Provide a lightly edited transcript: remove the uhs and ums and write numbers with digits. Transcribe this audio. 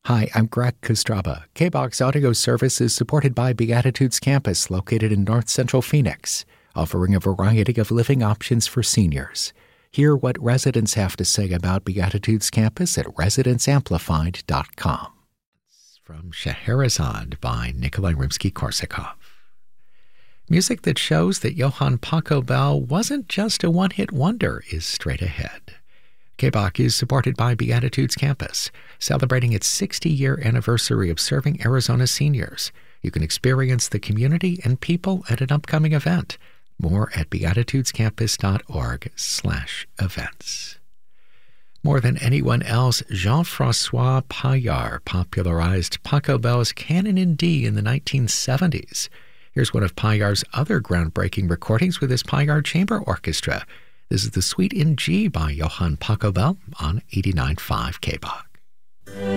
Hi, I'm Greg Kostraba. KBOX Audio Service is supported by Beatitudes Campus, located in North Central Phoenix, offering a variety of living options for seniors. Hear what residents have to say about Beatitudes Campus at residentsamplified.com. From Scheherazade by Nikolai Rimsky-Korsakov. Music that shows that Johann Pachelbel wasn't just a one-hit wonder is straight ahead. KBOC is supported by Beatitudes Campus, celebrating its 60-year anniversary of serving Arizona seniors. You can experience the community and people at an upcoming event. More at beatitudescampus.org/events. More than anyone else, Jean-François Paillard popularized Pachelbel's Canon in D in the 1970s. Here's one of Paillard's other groundbreaking recordings with his Paillard Chamber Orchestra. This is the Suite in G by Johann Pachelbel on 89.5 KBOC.